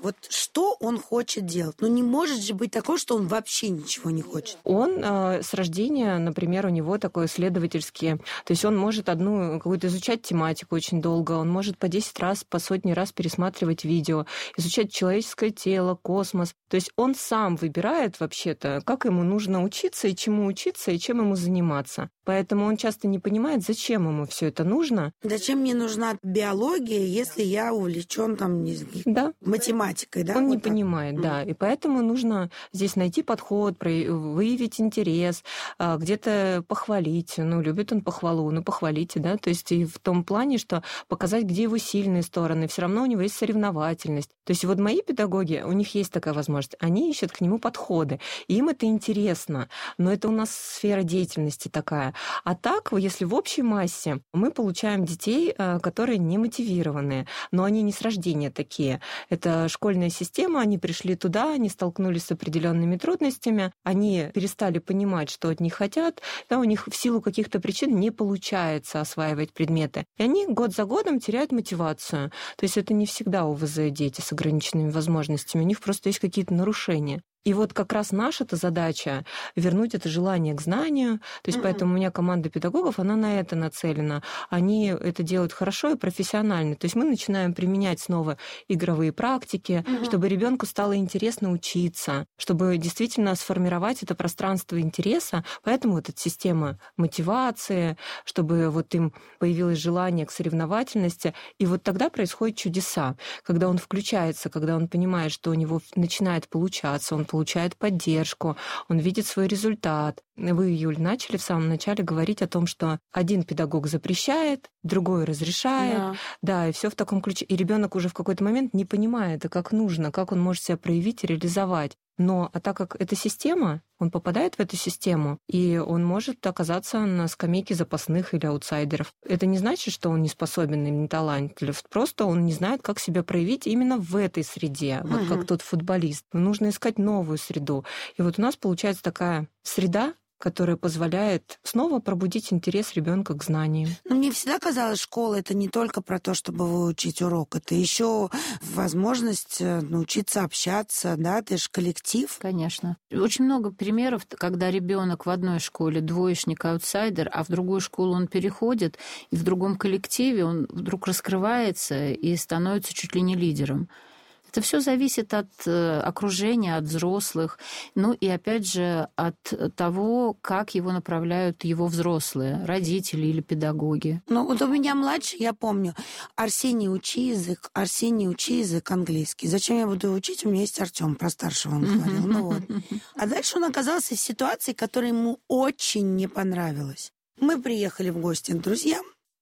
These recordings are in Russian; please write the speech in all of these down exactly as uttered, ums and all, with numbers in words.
Вот что он хочет делать? Ну, не может же быть такого, что он вообще ничего не хочет. Он э, с рождения, например, у него такое исследовательское, то есть он может одну какую-то изучать тематику очень долго, он может по десять раз, по сотни раз пересматривать видео, изучать человеческое тело, космос. То есть он сам выбирает вообще-то, как ему нужно учиться и чему учиться, и чем ему заниматься. Поэтому он часто не понимает, зачем ему все это нужно. Зачем мне нужна биология, если я увлечен там, не знаю, да. математикой, да? Он вот не так. понимает, да. И поэтому нужно здесь найти подход, выявить интерес, где-то похвалить. Ну, любит он похвалу, ну, похвалите, да. То есть и в том плане, что показать, где его сильные стороны. Все равно у него есть соревновательность. То есть вот мои педагоги, у них есть такая возможность. Они ищут к нему подходы. И им это интересно. Но это у нас сфера деятельности такая. А так, если в общей массе, мы получаем детей, которые не мотивированные, но они не с рождения такие. Это школьная система, они пришли туда, они столкнулись с определенными трудностями, они перестали понимать, что от них хотят, да, у них в силу каких-то причин не получается осваивать предметы. И они год за годом теряют мотивацию. То есть это не всегда ОВЗ дети с ограниченными возможностями, у них просто есть какие-то нарушения. И вот как раз наша-то задача вернуть это желание к знанию. То есть mm-hmm. поэтому у меня команда педагогов, она на это нацелена. Они это делают хорошо и профессионально. То есть мы начинаем применять снова игровые практики, mm-hmm. чтобы ребенку стало интересно учиться, чтобы действительно сформировать это пространство интереса. Поэтому вот эта система мотивации, чтобы вот им появилось желание к соревновательности. И вот тогда происходят чудеса, когда он включается, когда он понимает, что у него начинает получаться, он получает поддержку, он видит свой результат. Вы, Юль, начали в самом начале говорить о том, что один педагог запрещает, другой разрешает, да, да и все в таком ключе. И ребенок уже в какой-то момент не понимает, а как нужно, как он может себя проявить и реализовать. Но а так как это система, он попадает в эту систему, и он может оказаться на скамейке запасных или аутсайдеров. Это не значит, что он не способен или не талантлив, просто он не знает, как себя проявить именно в этой среде, вот угу. как тот футболист. Нужно искать новую среду. И вот у нас получается такая среда, которая позволяет снова пробудить интерес ребенка к знаниям. Но мне всегда казалось, школа — это не только про то, чтобы выучить урок, это еще возможность научиться общаться, да, это же коллектив. Конечно. Очень много примеров, когда ребенок в одной школе двоечник, аутсайдер, а в другую школу он переходит, и в другом коллективе он вдруг раскрывается и становится чуть ли не лидером. Это все зависит от окружения, от взрослых, ну и, опять же, от того, как его направляют его взрослые, родители или педагоги. Ну, вот у меня младший, я помню, Арсений, учи язык, Арсений, учи язык английский. Зачем я буду учить? У меня есть Артём, про старшего он говорил. Ну вот. А дальше он оказался в ситуации, которая ему очень не понравилась. Мы приехали в гости к друзьям,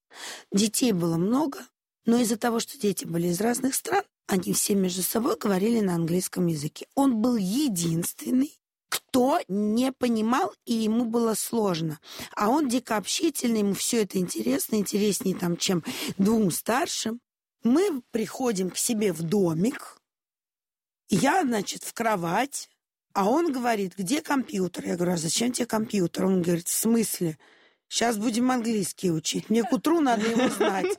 детей было много, но из-за того, что дети были из разных стран, они все между собой говорили на английском языке. Он был единственный, кто не понимал, и ему было сложно. А он дико общительный, ему все это интересно, интереснее, там, чем двум старшим. Мы приходим к себе в домик, я, значит, в кровать, а он говорит, где компьютер? Я говорю, а зачем тебе компьютер? Он говорит, в смысле? Сейчас будем английский учить. Мне к утру надо его знать.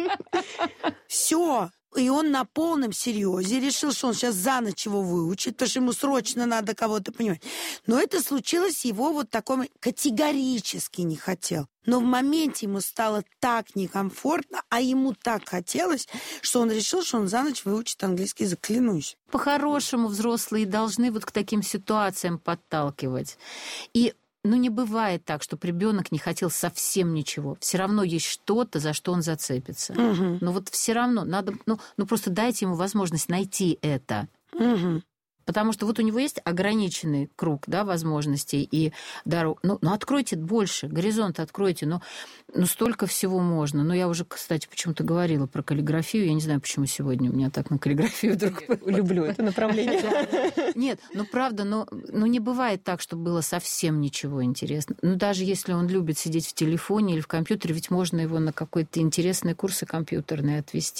Все. И он на полном серьезе решил, что он сейчас за ночь его выучит, потому что ему срочно надо кого-то понимать. Но это случилось, его вот таком категорически не хотел. Но в моменте ему стало так некомфортно, а ему так хотелось, что он решил, что он за ночь выучит английский язык, клянусь. По-хорошему взрослые должны вот к таким ситуациям подталкивать. И Ну, не бывает так, чтобы ребенок не хотел совсем ничего. Все равно есть что-то, за что он зацепится. Угу. Но вот все равно надо, ну, ну, просто дайте ему возможность найти это. Угу. Потому что вот у него есть ограниченный круг, да, возможностей и дорог. Ну, ну, откройте больше, горизонт откройте. Ну, ну, столько всего можно. Ну, я уже, кстати, почему-то говорила про каллиграфию. Я не знаю, почему сегодня у меня так на каллиграфию вдруг... Люблю это направление. Нет, ну, правда, ну, не бывает так, чтобы было совсем ничего интересного. Ну, даже если он любит сидеть в телефоне или в компьютере, ведь можно его на какой-то интересные курсы компьютерные отвести.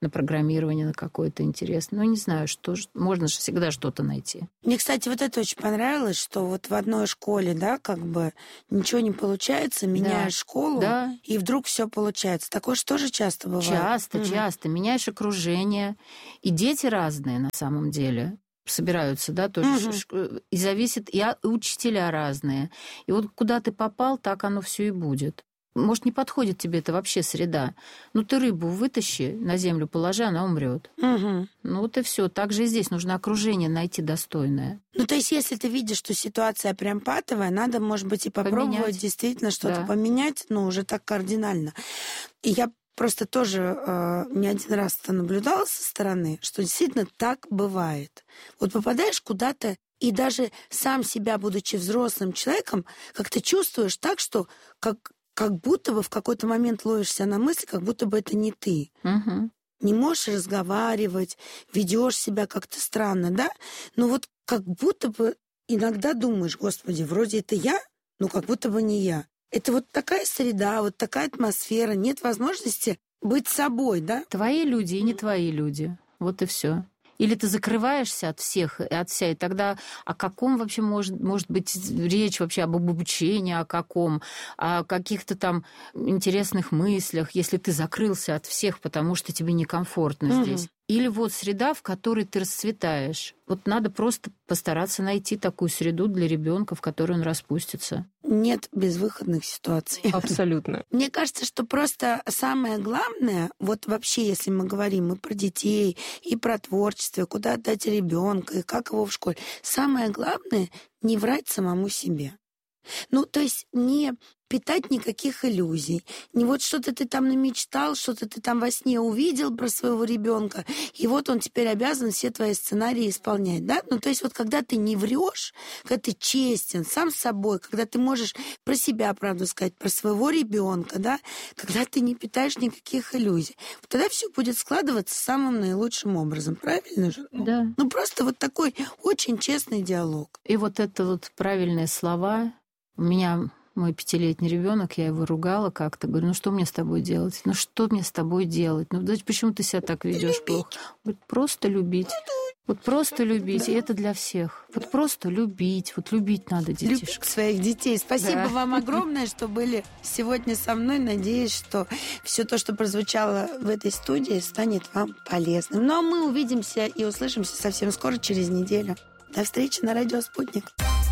на программирование, на какое-то интересное. Ну, не знаю, что можно же всегда что-то найти. Мне, кстати, вот это очень понравилось, что вот в одной школе, да, как бы ничего не получается, меняешь да. школу, да. и вдруг все получается. Такое же тоже часто бывает. Часто, угу. часто. Меняешь окружение. И дети разные на самом деле. Собираются, да, тоже. Угу. И зависит, и учителя разные. И вот куда ты попал, так оно все и будет. Может, не подходит тебе это вообще среда. Ну, ты рыбу вытащи, на землю положи, она умрет. Угу. Ну, вот и все. Так же и здесь нужно окружение найти достойное. Ну, то есть, если ты видишь, что ситуация прям патовая, надо, может быть, и попробовать поменять. Действительно что-то да. поменять, но уже так кардинально. И я просто тоже э, не один раз это наблюдала со стороны, что действительно так бывает. Вот попадаешь куда-то, и даже сам себя, будучи взрослым человеком, как ты чувствуешь так, что как... как будто бы в какой-то момент ловишься на мысли, как будто бы это не ты. Угу. Не можешь разговаривать, ведешь себя как-то странно, да? Но вот как будто бы иногда думаешь, господи, вроде это я, но как будто бы не я. Это вот такая среда, вот такая атмосфера, нет возможности быть собой, да? Твои люди и не твои люди. Вот и все. Или ты закрываешься от всех и от вся, и тогда о каком вообще может, может быть речь вообще об обучении, о каком, о каких-то там интересных мыслях, если ты закрылся от всех, потому что тебе некомфортно угу. здесь. Или вот среда, в которой ты расцветаешь. Вот надо просто постараться найти такую среду для ребенка, в которой он распустится. Нет безвыходных ситуаций. Абсолютно. Мне кажется, что просто самое главное, вот вообще, если мы говорим и про детей, и про творчество, куда отдать ребенка, и как его в школе, самое главное — не врать самому себе. Ну, то есть не питать никаких иллюзий. Не вот что-то ты там намечтал, что-то ты там во сне увидел про своего ребенка, и вот он теперь обязан все твои сценарии исполнять, да? Ну, то есть вот когда ты не врешь, когда ты честен сам с собой, когда ты можешь про себя правду сказать, про своего ребенка, да? Когда ты не питаешь никаких иллюзий, вот тогда все будет складываться самым наилучшим образом, правильно же? Да. Ну, просто вот такой очень честный диалог. И вот это вот правильные слова. У меня мой пятилетний ребенок, я его ругала как-то, говорю, ну что мне с тобой делать? Ну что мне с тобой делать? Ну почему ты себя так ведешь плохо? Говорит, просто любить. Вот просто любить, и это для всех. Вот просто любить, вот любить надо детишек. Любить своих детей. Спасибо да. вам огромное, что были сегодня со мной. Надеюсь, что все то, что прозвучало в этой студии, станет вам полезным. Ну а мы увидимся и услышимся совсем скоро, через неделю. До встречи на радио «Спутник».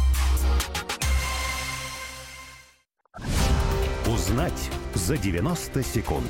Узнать за девяносто секунд.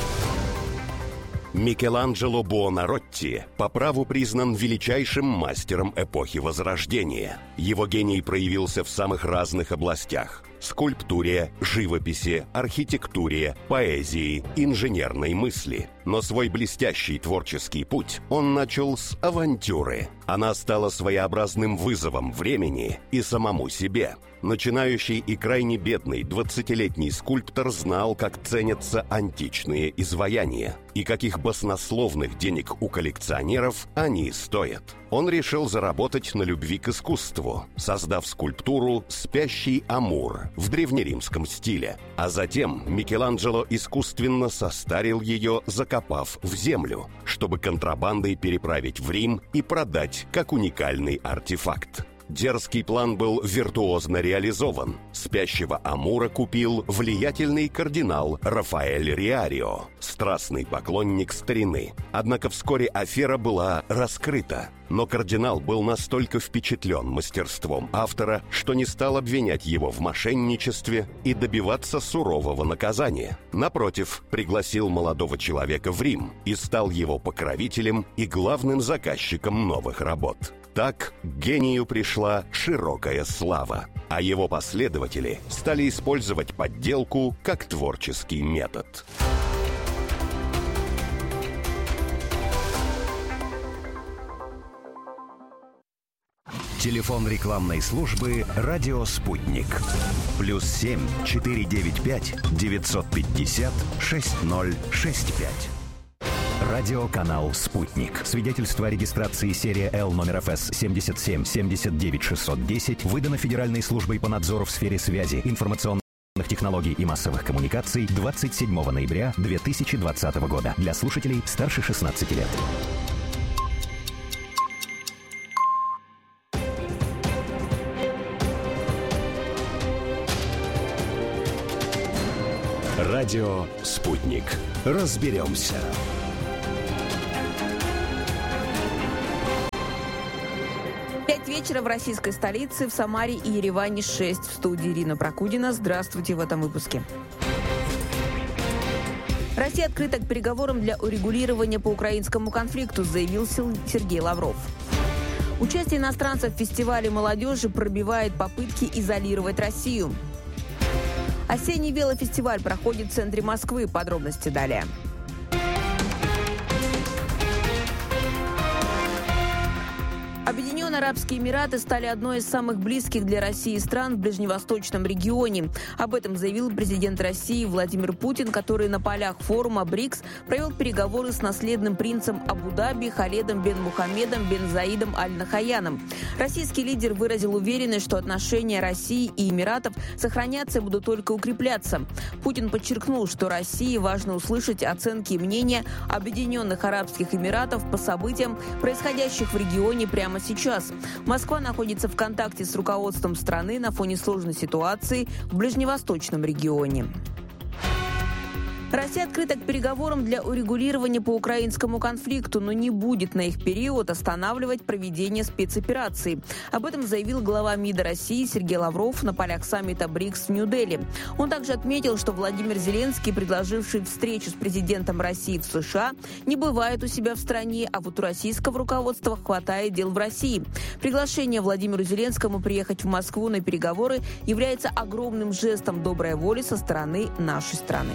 Микеланджело Буонаротти по праву признан величайшим мастером эпохи Возрождения. Его гений проявился в самых разных областях – скульптуре, живописи, архитектуре, поэзии, инженерной мысли. Но свой блестящий творческий путь он начал с авантюры. Она стала своеобразным вызовом времени и самому себе. Начинающий и крайне бедный двадцатилетний скульптор знал, как ценятся античные изваяния и каких баснословных денег у коллекционеров они стоят. Он решил заработать на любви к искусству, создав скульптуру «Спящий Амур» в древнеримском стиле. А затем Микеланджело искусственно состарил ее, закопав в землю, чтобы контрабандой переправить в Рим и продать как уникальный артефакт. Дерзкий план был виртуозно реализован. Спящего Амура купил влиятельный кардинал Рафаэль Риарио, страстный поклонник старины. Однако вскоре афера была раскрыта. Но кардинал был настолько впечатлен мастерством автора, что не стал обвинять его в мошенничестве и добиваться сурового наказания. Напротив, пригласил молодого человека в Рим и стал его покровителем и главным заказчиком новых работ. Так к гению пришла широкая слава, а его последователи стали использовать подделку как творческий метод. Телефон рекламной службы «Радио Спутник». Плюс семь четыре девять пять девятьсот пятьдесят шесть ноль шесть пять. Радиоканал «Спутник». Свидетельство о регистрации серия Л номер эф эс семьдесят семь семьдесят девять шестьсот десять выдано Федеральной службой по надзору в сфере связи, информационных технологий и массовых коммуникаций двадцать седьмого ноября две тысячи двадцатого года для слушателей старше шестнадцати лет. Радио «Спутник». Разберемся. Пять вечера в российской столице, в Самаре и Ереване шесть. В студии Ирина Прокудина. Здравствуйте в этом выпуске. Россия открыта к переговорам для урегулирования по украинскому конфликту, заявил Сергей Лавров. Участие иностранцев в фестивале молодежи пробивает попытки изолировать Россию. Осенний велофестиваль проходит в центре Москвы. Подробности далее. Объединенные Арабские Эмираты стали одной из самых близких для России стран в ближневосточном регионе. Об этом заявил президент России Владимир Путин, который на полях форума БРИКС провел переговоры с наследным принцем Абу-Даби Халедом бен Мухаммедом бен Заидом Аль-Нахаяном. Российский лидер выразил уверенность, что отношения России и Эмиратов сохранятся и будут только укрепляться. Путин подчеркнул, что России важно услышать оценки и мнения Объединенных Арабских Эмиратов по событиям, происходящих в регионе прямо сейчас. Москва находится в контакте с руководством страны на фоне сложной ситуации в ближневосточном регионе. Россия открыта к переговорам для урегулирования по украинскому конфликту, но не будет на их период останавливать проведение спецопераций. Об этом заявил глава МИДа России Сергей Лавров на полях саммита БРИКС в Нью-Дели. Он также отметил, что Владимир Зеленский, предложивший встречу с президентом России в США, не бывает у себя в стране, а вот у российского руководства хватает дел в России. Приглашение Владимиру Зеленскому приехать в Москву на переговоры является огромным жестом доброй воли со стороны нашей страны.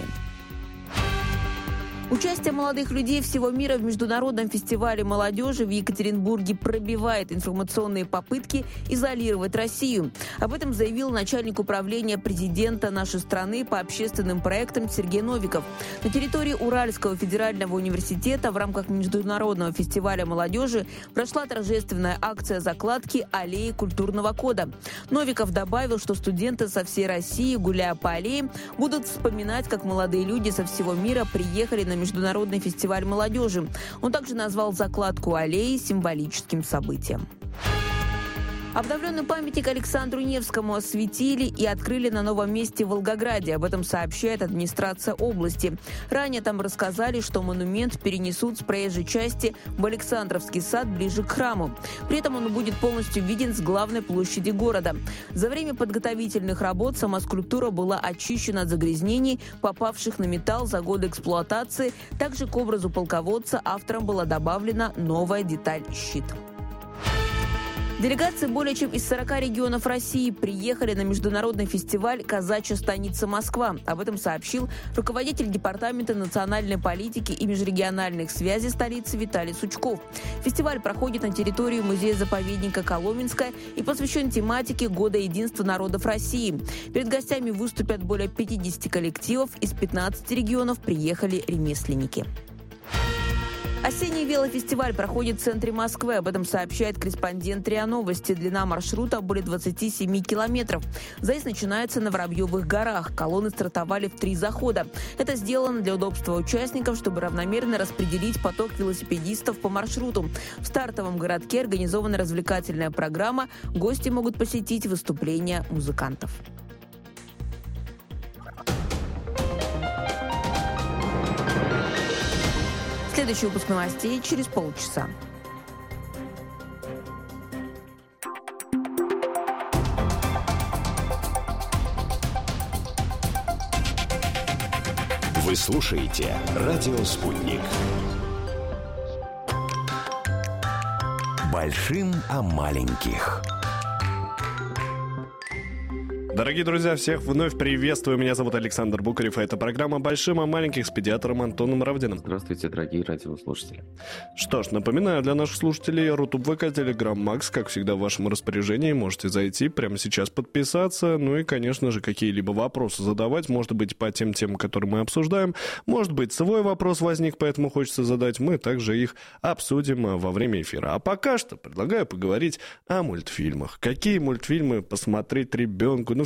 Участие молодых людей всего мира в Международном фестивале молодежи в Екатеринбурге пробивает информационные попытки изолировать Россию. Об этом заявил начальник управления президента нашей страны по общественным проектам Сергей Новиков. На территории Уральского федерального университета в рамках Международного фестиваля молодежи прошла торжественная акция закладки аллеи культурного кода. Новиков добавил, что студенты со всей России, гуляя по аллее, будут вспоминать, как молодые люди со всего мира приехали на Международный фестиваль молодежи. Он также назвал закладку аллеи символическим событием. Обновленный памятник Александру Невскому осветили и открыли на новом месте в Волгограде. Об этом сообщает администрация области. Ранее там рассказали, что монумент перенесут с проезжей части в Александровский сад ближе к храму. При этом он будет полностью виден с главной площади города. За время подготовительных работ сама скульптура была очищена от загрязнений, попавших на металл за годы эксплуатации. Также к образу полководца автором была добавлена новая деталь – щит. Делегации более чем из сорока регионов России приехали на международный фестиваль «Казачья станица Москва». Об этом сообщил руководитель Департамента национальной политики и межрегиональных связей столицы Виталий Сучков. Фестиваль проходит на территории музея-заповедника Коломенское и посвящен тематике Года единства народов России. Перед гостями выступят более пятидесяти коллективов, из пятнадцати регионов приехали ремесленники. Осенний велофестиваль проходит в центре Москвы. Об этом сообщает корреспондент РИА Новости. Длина маршрута более двадцати семи километров. Заезд начинается на Воробьевых горах. Колонны стартовали в три захода. Это сделано для удобства участников, чтобы равномерно распределить поток велосипедистов по маршруту. В стартовом городке организована развлекательная программа. Гости могут посетить выступления музыкантов. Следующий выпуск новостей через полчаса. Вы слушаете «Радио Спутник». Большим о маленьких. Дорогие друзья, всех вновь приветствую. Меня зовут Александр Букарев, и это программа «Большим о маленьких» с педиатром Антоном Равдиным. Здравствуйте, дорогие радиослушатели. Что ж, напоминаю для наших слушателей, Рутуб ВК, Телеграм, Макс, как всегда, в вашем распоряжении. Можете зайти, прямо сейчас подписаться. Ну и, конечно же, какие-либо вопросы задавать. Может быть, по тем темам, которые мы обсуждаем. Может быть, свой вопрос возник, поэтому хочется задать. Мы также их обсудим во время эфира. А пока что предлагаю поговорить о мультфильмах. Какие мультфильмы посмотреть ребенку? Ну,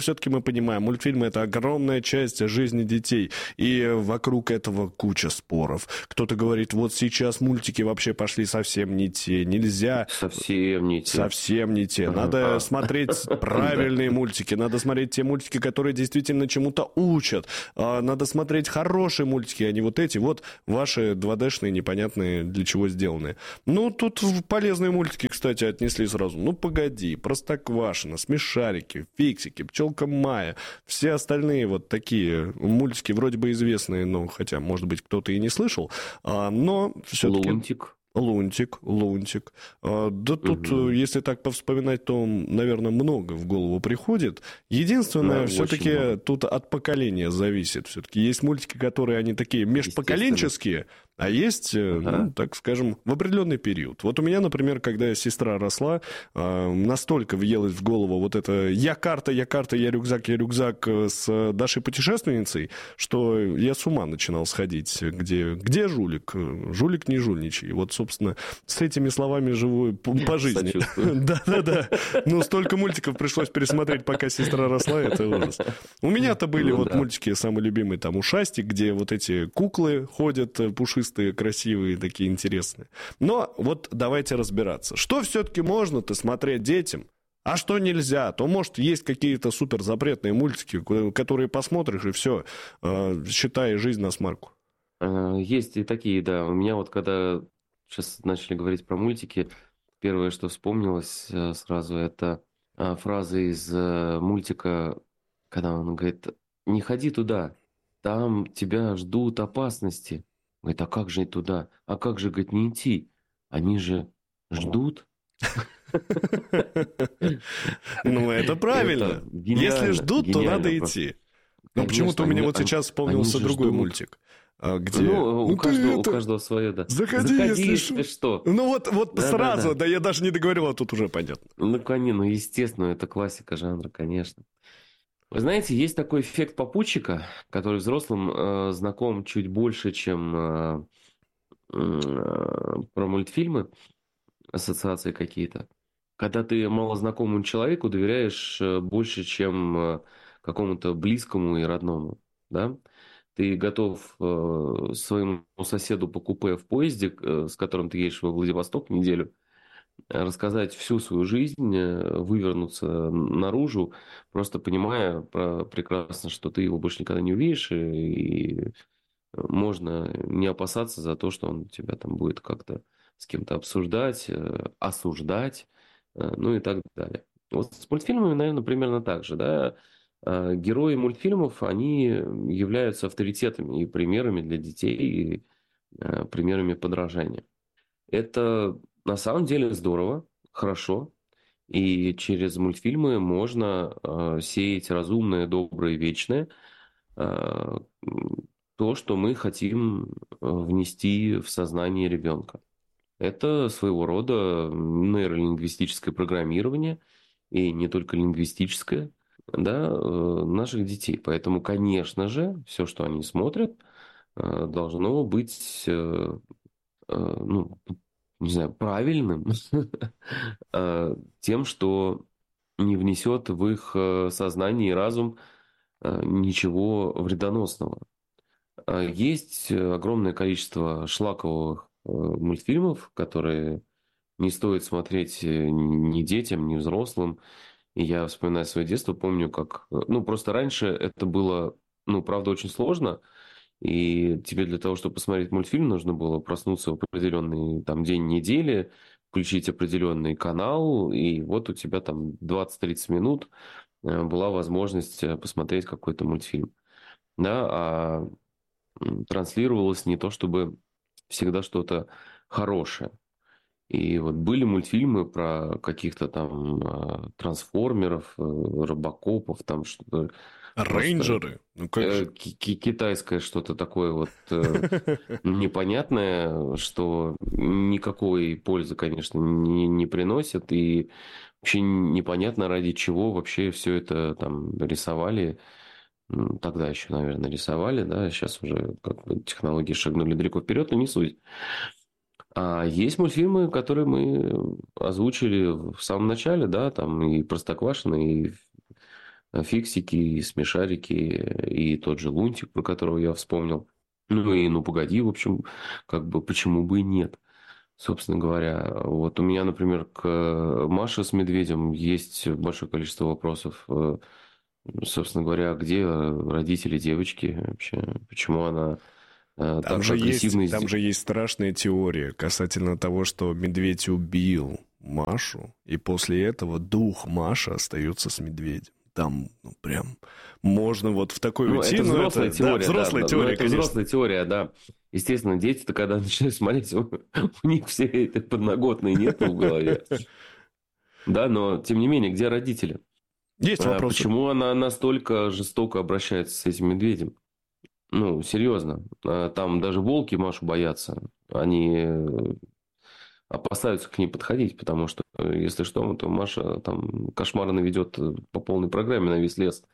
все-таки мы понимаем, мультфильмы — это огромная часть жизни детей, и вокруг этого куча споров. Кто-то говорит, вот сейчас мультики вообще пошли совсем не те, нельзя... Совсем не те. Совсем не те. Надо смотреть правильные мультики, надо смотреть те мультики, которые действительно чему-то учат, надо смотреть хорошие мультики, а не вот эти вот ваши два дэ-шные, непонятные для чего сделанные. Ну, тут полезные мультики, кстати, отнесли сразу. Ну, погоди, Простоквашино, Смешарики, Фиксики, Пчелка Майя, все остальные вот такие мультики, вроде бы известные, но хотя, может быть, кто-то и не слышал, но все-таки... Лунтик. Лунтик, Лунтик. Да тут, угу. если так повспоминать, то, наверное, много в голову приходит. Единственное, да, все-таки тут от поколения зависит. Все-таки есть мультики, которые они такие межпоколенческие, а есть, ага. ну, так скажем, в определенный период. Вот у меня, например, когда сестра росла, настолько въелась в голову вот это «я карта, я карта, я рюкзак, я рюкзак» с Дашей путешественницей, что я с ума начинал сходить. Где, где жулик? Жулик не жульничай. Вот, собственно, с этими словами живу по жизни. Да-да-да. Ну, столько мультиков пришлось пересмотреть, пока сестра росла, это ужас. У меня-то были вот мультики самые любимые, там, «Ушастик», где вот эти куклы ходят, пушистые, красивые, такие интересные. Но вот давайте разбираться. Что все-таки можно-то смотреть детям, а что нельзя? То, может, есть какие-то суперзапретные мультики, которые посмотришь, и все, считай жизнь на смарку. Есть и такие, да. У меня вот, когда сейчас начали говорить про мультики, первое, что вспомнилось сразу, это фраза из мультика, когда он говорит: «Не ходи туда, там тебя ждут опасности». Говорит: «А как же туда? А как же, говорит, не идти? Они же ждут». Ну, это правильно. Если ждут, то надо идти. Но почему-то у меня вот сейчас вспомнился другой мультик. Где... Ну, у, каждого, у каждого свое, да. Заходи, Заходи если, если что. Ну, вот, вот да, сразу, да, да. да, я даже не договорил, а тут уже понятно. Ну, конечно, ну, естественно, это классика жанра, конечно. Вы знаете, есть такой эффект попутчика, который взрослым э, знаком чуть больше, чем э, э, про мультфильмы, ассоциации какие-то. Когда ты малознакомому человеку доверяешь э, больше, чем э, какому-то близкому и родному, да? Ты готов э, своему соседу по купе в поезде, э, с которым ты едешь во Владивосток неделю, рассказать всю свою жизнь, вывернуться наружу, просто понимая про, прекрасно, что ты его больше никогда не увидишь, и, и можно не опасаться за то, что он тебя там будет как-то с кем-то обсуждать, осуждать, ну и так далее. Вот с мультфильмами, наверное, примерно так же, да. Герои мультфильмов, они являются авторитетами и примерами для детей, и примерами подражания. Это на самом деле здорово, хорошо, и через мультфильмы можно э, сеять разумное, доброе, вечное, э, то, что мы хотим внести в сознание ребенка. Это своего рода нейролингвистическое программирование, и не только лингвистическое, да, э, наших детей. Поэтому, конечно же, все, что они смотрят, э, должно быть э, э, ну, не знаю, правильным, тем, что не внесет в их сознание и разум ничего вредоносного. Есть огромное количество шлаковых мультфильмов, которые не стоит смотреть ни детям, ни взрослым. И я, вспоминая свое детство, помню, как... Ну, просто раньше это было, ну, правда, очень сложно. И тебе для того, чтобы посмотреть мультфильм, нужно было проснуться в определенный там, день недели, включить определенный канал, и вот у тебя там двадцать-тридцать минут была возможность посмотреть какой-то мультфильм. Да, а транслировалось не то, чтобы всегда что-то хорошее. И вот были мультфильмы про каких-то там трансформеров, робокопов, там что-то... Рейнджеры? Ну, как же? Китайское что-то такое вот непонятное, что никакой пользы, конечно, не, не приносит. И вообще непонятно, ради чего вообще все это там рисовали. Тогда еще, наверное, рисовали, да, сейчас уже как бы технологии шагнули далеко вперед, но не суть. А есть мультфильмы, которые мы озвучили в самом начале, да, там и Простоквашино, и Фиксики, и Смешарики, и тот же Лунтик, про которого я вспомнил. Ну и «Ну, погоди», в общем, как бы почему бы и нет, собственно говоря. Вот у меня, например, к Маше с Медведем есть большое количество вопросов. Собственно говоря, где родители девочки вообще? Почему она там так же агрессивно... Есть, там же есть страшная теория касательно того, что Медведь убил Машу, и после этого дух Маши остается с Медведем. Там, ну, прям можно вот в такой ну, уйти. Это взрослая это, теория, да, взрослая да, теория, это конечно. взрослая теория, да. Естественно, дети-то, когда начинают смотреть, у них все это подноготные нету в голове. Да, но, тем не менее, где родители? Есть вопрос. Почему она настолько жестоко обращается с этим медведем? Ну, серьезно. Там даже волки Машу боятся. Они опасаются к ней подходить, потому что, если что, то Маша там кошмары наведет по полной программе на весь лес.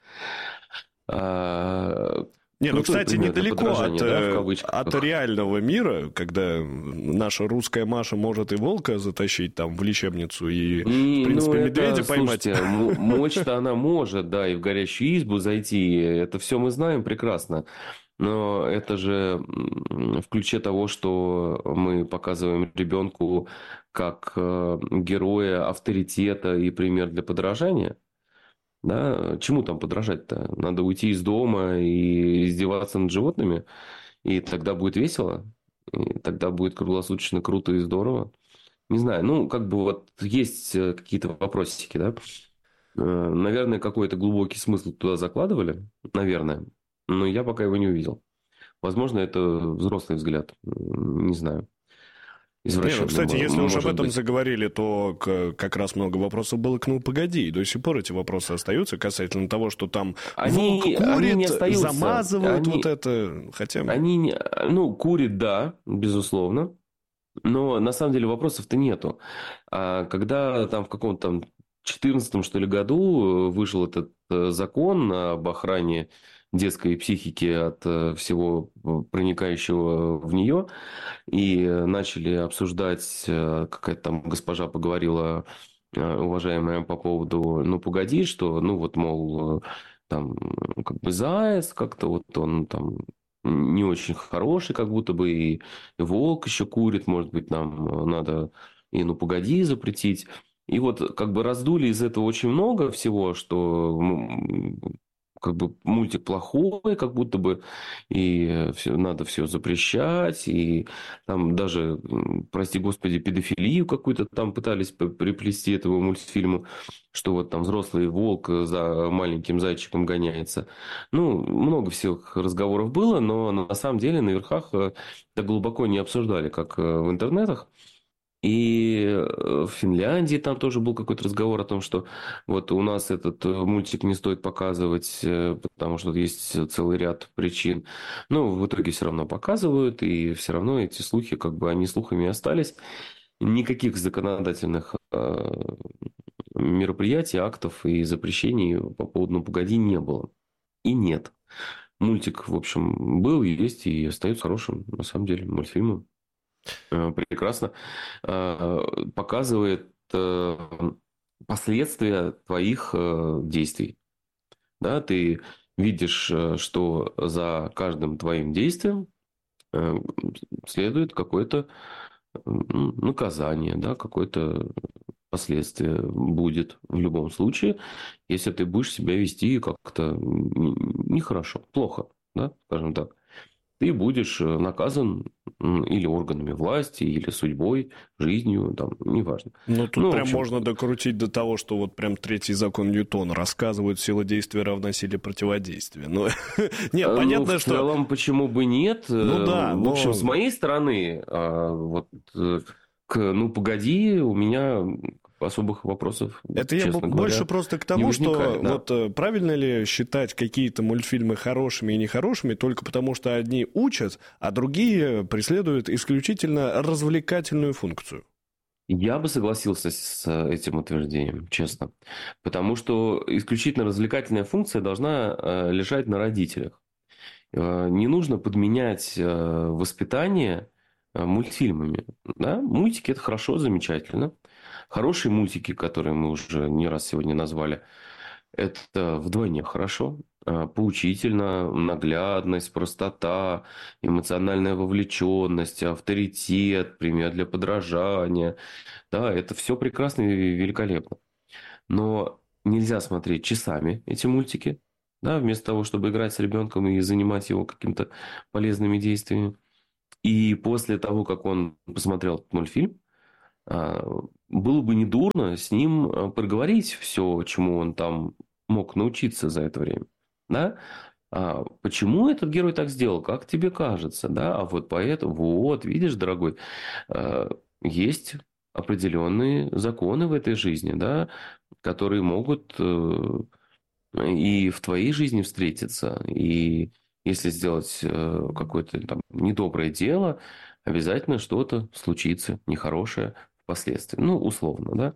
А... Не, ну, кстати, недалеко от, да, от реального мира, когда наша русская Маша может и волка затащить там в лечебницу и, и в принципе, ну, медведя это, поймать. Слушайте, мочь-то она может, да, и в горящую избу зайти. Это все мы знаем прекрасно. Но это же в ключе того, что мы показываем ребенку как героя авторитета и пример для подражания. Да? Чему там подражать-то? Надо уйти из дома и издеваться над животными, и тогда будет весело, и тогда будет круглосуточно круто и здорово. Не знаю, ну, как бы вот есть какие-то вопросики, да? Наверное, какой-то глубокий смысл туда закладывали, наверное, но я пока его не увидел. Возможно, это взрослый взгляд, не знаю. Не, ну, кстати, если уж об этом быть. заговорили, то к, как раз много вопросов было к «Ну, погоди». И до сих пор эти вопросы остаются касательно того, что там они, волк курит, они не остаются. замазывают они, вот это. Хотя... Они, не, ну, курит, да, безусловно. Но на самом деле вопросов-то нету. А когда там в каком-то там четырнадцатом, что ли, году вышел этот закон об охране детской психики от всего проникающего в нее, и начали обсуждать, какая-то там госпожа поговорила, уважаемая, по поводу «Ну, погоди», что, ну, вот, мол, там, как бы заяц как-то, вот он там не очень хороший, как будто бы, и волк еще курит, может быть, нам надо и «Ну, погоди» запретить. И вот как бы раздули из этого очень много всего, что как бы мультик плохой, как будто бы, и все, надо все запрещать, и там даже, прости господи, педофилию какую-то там пытались приплести этому мультфильму, что вот там взрослый волк за маленьким зайчиком гоняется. Ну, много всех разговоров было, но на самом деле на верхах это глубоко не обсуждали, как в интернетах. И в Финляндии там тоже был какой-то разговор о том, что вот у нас этот мультик не стоит показывать, потому что есть целый ряд причин. Но в итоге все равно показывают, и все равно эти слухи, как бы они слухами остались. Никаких законодательных мероприятий, актов и запрещений по поводу «Ну, погоди» не было. И нет. Мультик, в общем, был, есть и остается хорошим, на самом деле, мультфильмом. Прекрасно показывает последствия твоих действий. Да, ты видишь, что за каждым твоим действием следует какое-то наказание, да, какое-то последствие будет в любом случае, если ты будешь себя вести как-то нехорошо, плохо, да, скажем так. Ты будешь наказан или органами власти, или судьбой, жизнью, там, неважно. Ну, тут ну, прям общем... можно докрутить до того, что вот прям третий закон Ньютона рассказывает: сила действия равна силе противодействия. Ну, нет, понятно, ну, в что... в целом, почему бы нет? Ну, да, В общем, но... с моей стороны, вот, к «Ну, погоди», у меня... особых вопросов, это я говоря, больше просто к тому, что да. вот правильно ли считать какие-то мультфильмы хорошими и нехорошими только потому, что одни учат, а другие преследуют исключительно развлекательную функцию? Я бы согласился с этим утверждением, честно. Потому что исключительно развлекательная функция должна лежать на родителях. Не нужно подменять воспитание мультфильмами. Да? Мультики – это хорошо, замечательно. Хорошие мультики, которые мы уже не раз сегодня назвали, это вдвойне хорошо. Поучительно, наглядность, простота, эмоциональная вовлеченность, авторитет, пример для подражания. Да, это все прекрасно и великолепно. Но нельзя смотреть часами эти мультики, да, вместо того, чтобы играть с ребенком и занимать его какими-то полезными действиями. И после того, как он посмотрел этот мультфильм, было бы недурно с ним проговорить все, чему он там мог научиться за это время. Да? А почему этот герой так сделал? Как тебе кажется? Да? А вот поэтому, вот, видишь, дорогой, есть определенные законы в этой жизни, да, которые могут и в твоей жизни встретиться. И если сделать какое-то там недоброе дело, обязательно что-то случится нехорошее впоследствии. Ну, условно, да.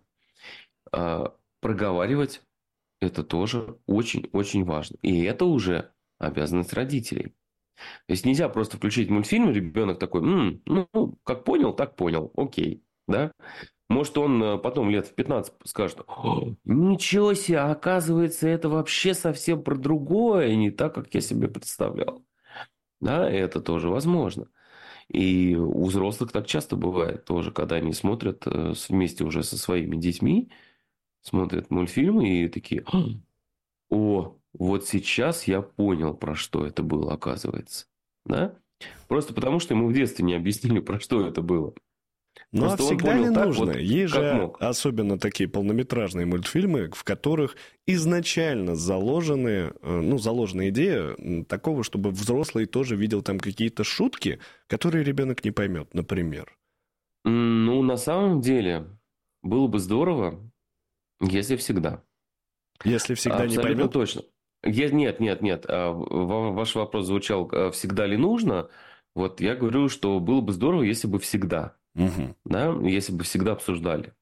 А проговаривать это тоже очень-очень важно. И это уже обязанность родителей. То есть нельзя просто включить мультфильм, ребенок такой, М, ну, как понял, так понял, окей, да. Может, он потом лет в пятнадцать скажет, ничего себе, оказывается, это вообще совсем про другое, не так, как я себе представлял. Да, это тоже возможно. И у взрослых так часто бывает тоже, когда они смотрят вместе уже со своими детьми, смотрят мультфильмы и такие, о, вот сейчас я понял, про что это было, оказывается. Да? Просто потому, что ему в детстве не объяснили, про что это было. Ну, а Просто он всегда ли понял так, нужно? вот, Есть как же мог. особенно такие полнометражные мультфильмы, в которых изначально заложены, э, ну, заложена идея м, такого, чтобы взрослый тоже видел там какие-то шутки, которые ребенок не поймет, например. М, Ну, на самом деле, было бы здорово, если всегда. Если всегда не Абсолютно поймет, точно. Е- Нет, нет, нет. А, ва- Ваш вопрос звучал, а, всегда ли нужно? Вот я говорю, что было бы здорово, если бы всегда. мгм. Да, если бы всегда обсуждали.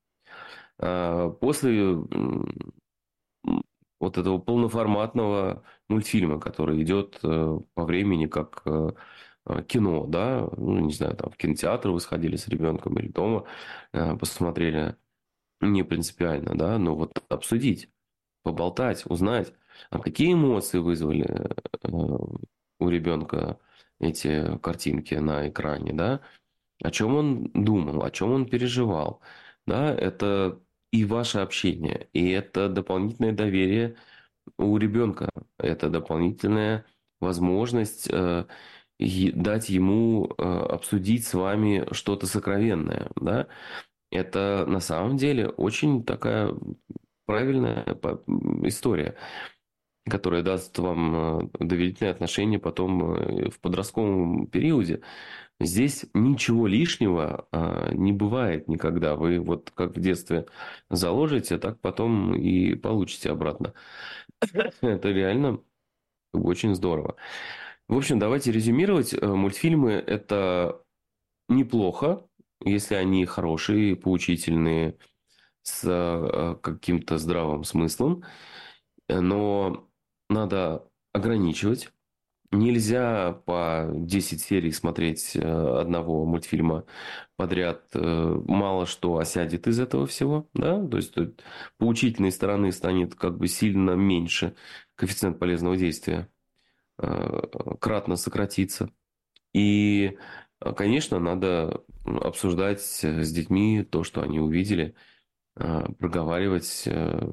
А, После м, м, вот этого полноформатного мультфильма, который идет э, по времени как э, э, кино, да, ну, не знаю, там в кинотеатр вы сходили с ребенком или дома э, посмотрели, не принципиально, да, но вот обсудить, поболтать, узнать, а какие эмоции вызвали э, у ребенка эти картинки на экране, да, о чем он думал, о чем он переживал. Да, это и ваше общение, и это дополнительное доверие у ребенка. Это дополнительная возможность э, е- дать ему э, обсудить с вами что-то сокровенное. Да? Это на самом деле очень такая правильная по- история, которая даст вам э, доверительные отношения потом э, в подростковом периоде. Здесь ничего лишнего а, не бывает никогда. Вы вот как в детстве заложите, так потом и получите обратно. Это реально очень здорово. В общем, давайте резюмировать. Э, Мультфильмы – это неплохо, если они хорошие, поучительные, с э, каким-то здравым смыслом. Э, Но надо ограничивать. Нельзя по десять серий смотреть э, одного мультфильма подряд. Э, Мало что осядет из этого всего. Да? То есть, тут поучительной стороны станет как бы сильно меньше. Коэффициент полезного действия э, кратно сократится. И, э, конечно, надо обсуждать с детьми то, что они увидели, э, проговаривать э,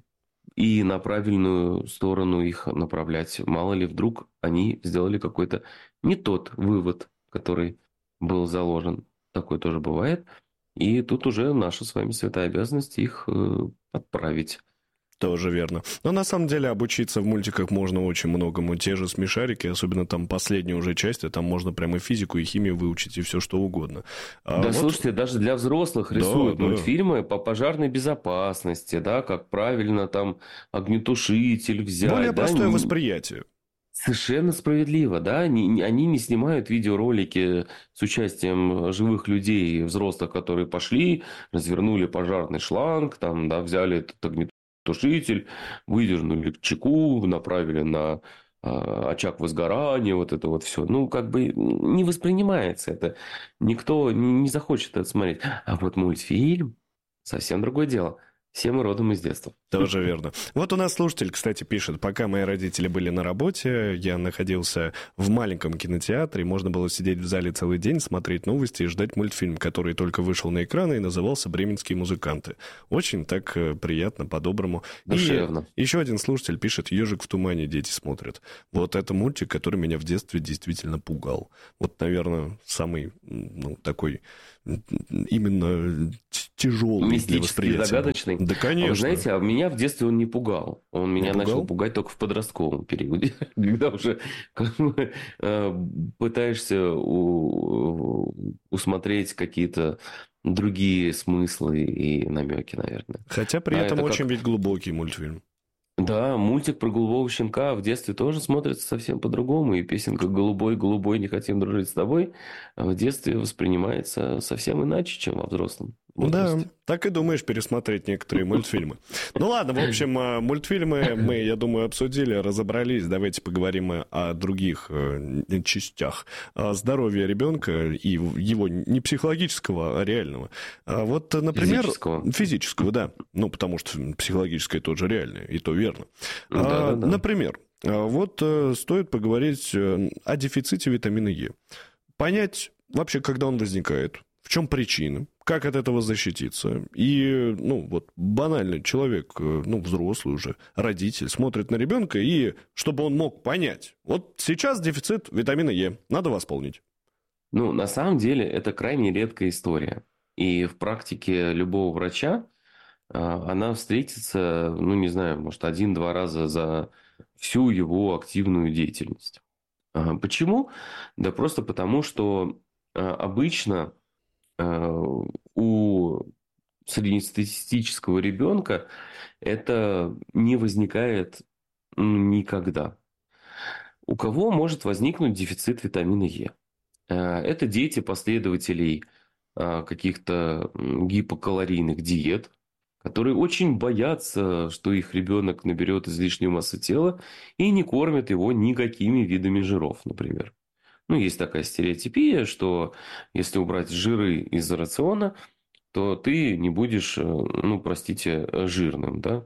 и на правильную сторону их направлять. Мало ли, вдруг они сделали какой-то не тот вывод, который был заложен. Такое тоже бывает. И тут уже наша с вами святая обязанность их э, отправить. Тоже верно. Но на самом деле обучиться в мультиках можно очень многому. Те же смешарики, особенно там последняя уже часть, там можно прямо и физику, и химию выучить, и все что угодно. А Да, вот... слушайте, даже для взрослых Да, рисуют да. мультфильмы по пожарной безопасности, да, как правильно там огнетушитель взять. Более да, простое не- восприятие. Совершенно справедливо, да. Не- не- Они не снимают видеоролики с участием живых людей, взрослых, которые пошли, развернули пожарный шланг, там, да, взяли этот огнетушитель, выдернули чеку, направили на а, очаг возгорания, вот это вот все. Ну, как бы не воспринимается это. Никто не не захочет это смотреть. А вот мультфильм совсем другое дело. Все мы родом из детства. Тоже верно. Вот у нас слушатель, кстати, пишет: пока мои родители были на работе, я находился в маленьком кинотеатре, можно было сидеть в зале целый день, смотреть новости и ждать мультфильм, который только вышел на экраны и назывался «Бременские музыканты». Очень так приятно, по-доброму. Душевно. И еще один слушатель пишет: «Ежик в тумане дети смотрят». Вот это мультик, который меня в детстве действительно пугал. Вот, наверное, самый, ну, такой именно тяжелый для восприятия. Загадочный. Да, конечно. А вы знаете, а меня в детстве он не пугал. Он меня пугал? начал пугать только в подростковом периоде, когда уже как бы, пытаешься у, усмотреть какие-то другие смыслы и намеки, наверное. Хотя при а этом это очень как... ведь глубокий мультфильм. Да, мультик про голубого щенка в детстве тоже смотрится совсем по-другому. И песенка «Голубой, голубой, не хотим дружить с тобой» в детстве воспринимается совсем иначе, чем во взрослом возрасте. Да, так и думаешь пересмотреть некоторые мультфильмы. Ну ладно, в общем, мультфильмы мы, я думаю, обсудили, разобрались. Давайте поговорим о других частях здоровья ребенка и его не психологического, а реального. Вот, например... Физического. Физического, да. Ну, потому что психологическое тоже реальное, и то верно. Да, да, да. Например, вот стоит поговорить о дефиците витамина Е. Понять вообще, когда он возникает, в чем причина, как от этого защититься. И, ну, вот банально человек, ну, взрослый уже, родитель, смотрит на ребенка, и чтобы он мог понять, вот сейчас дефицит витамина Е, надо восполнить. Ну, на самом деле, это крайне редкая история. И в практике любого врача она встретится, ну, не знаю, может, один-два раза за всю его активную деятельность. Почему? Да просто потому, что обычно у среднестатистического ребенка это не возникает никогда. У кого может возникнуть дефицит витамина Е? Это дети последователей каких-то гипокалорийных диет, которые очень боятся, что их ребенок наберет излишней массы тела и не кормят его никакими видами жиров, например. Ну, есть такая стереотипия, что если убрать жиры из рациона, то ты не будешь, ну, простите, жирным, да?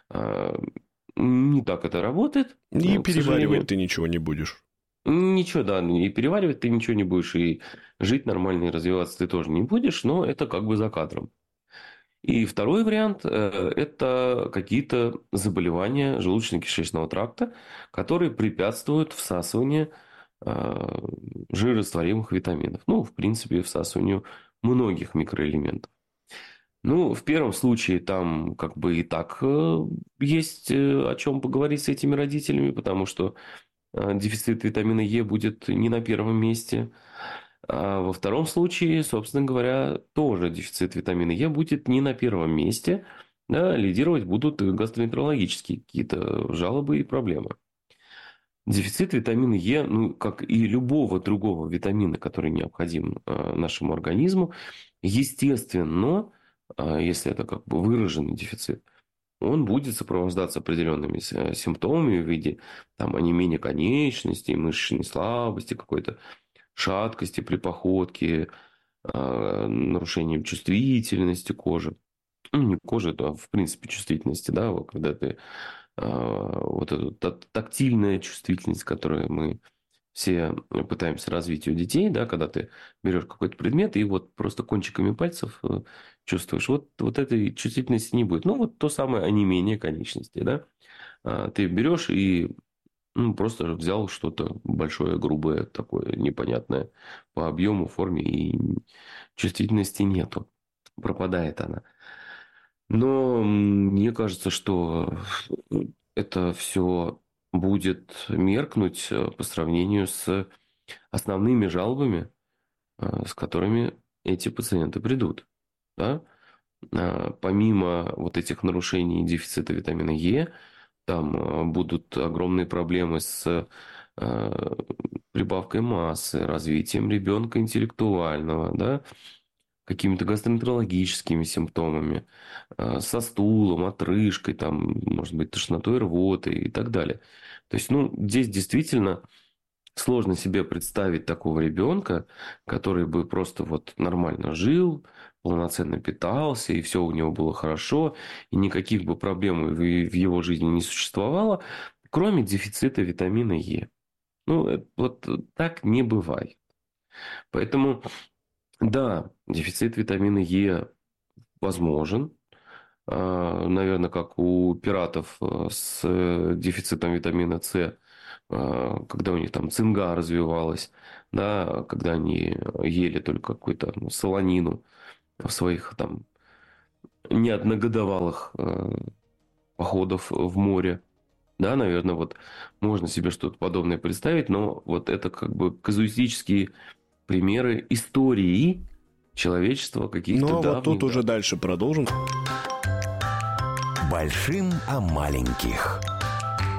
Не так это работает. И переваривать ты ничего не будешь. Ничего, да, и переваривать ты ничего не будешь, и жить нормально, и развиваться ты тоже не будешь, но это как бы за кадром. И второй вариант – это какие-то заболевания желудочно-кишечного тракта, которые препятствуют всасыванию жирорастворимых витаминов. Ну, в принципе, всасыванию многих микроэлементов. Ну, в первом случае там как бы и так есть о чем поговорить с этими родителями, потому что дефицит витамина Е будет не на первом месте. А во втором случае, собственно говоря, тоже дефицит витамина Е будет не на первом месте. Да, лидировать будут гастроэнтерологические какие-то жалобы и проблемы. Дефицит витамина Е, ну, как и любого другого витамина, который необходим нашему организму, естественно, если это как бы выраженный дефицит, он будет сопровождаться определенными симптомами в виде там, онемения конечностей, мышечной слабости, какой-то шаткости при походке, нарушением чувствительности кожи. Ну, не кожи, а в принципе чувствительности, да, вот, когда ты вот эту тактильная чувствительность, которую мы все пытаемся развить у детей, да, когда ты берешь какой-то предмет и вот просто кончиками пальцев чувствуешь, вот, вот этой чувствительности не будет. Ну, вот то самое онемение конечностей, да. Ты берешь и ну, просто взял что-то большое, грубое, такое непонятное по объему, форме, и чувствительности нету. Пропадает она. Но мне кажется, что это все будет меркнуть по сравнению с основными жалобами, с которыми эти пациенты придут. Да? Помимо вот этих нарушений дефицита витамина Е, там будут огромные проблемы с прибавкой массы, развитием ребенка интеллектуального, да? Какими-то гастроэнтерологическими симптомами, со стулом, отрыжкой, там, может быть, тошнотой, рвотой и так далее. То есть, ну, здесь действительно сложно себе представить такого ребенка, который бы просто вот нормально жил, полноценно питался, и все у него было хорошо, и никаких бы проблем в его жизни не существовало, кроме дефицита витамина Е. Ну, вот так не бывает. Поэтому, да, дефицит витамина Е возможен. Наверное, как у пиратов с дефицитом витамина С, когда у них там цинга развивалась, да, когда они ели только какую-то ну, солонину в своих там неодногодовалых походов в море. Да, наверное, вот можно себе что-то подобное представить, но вот это как бы казуистические примеры истории человечества каких-то Ну, а давних, вот тут да. уже дальше продолжим. Большим о маленьких.